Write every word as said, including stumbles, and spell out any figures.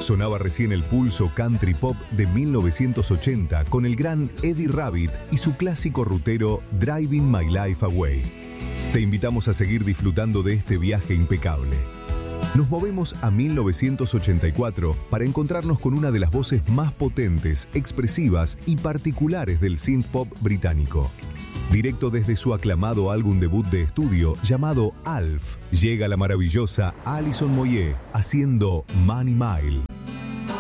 Sonaba recién el pulso country pop de mil novecientos ochenta con el gran Eddie Rabbitt y su clásico rutero Driving My Life Away. Te invitamos a seguir disfrutando de este viaje impecable. Nos movemos a mil novecientos ochenta y cuatro para encontrarnos con una de las voces más potentes, expresivas y particulares del synth pop británico. Directo desde su aclamado álbum debut de estudio llamado Alf, llega la maravillosa Alison Moyet haciendo Money Mile.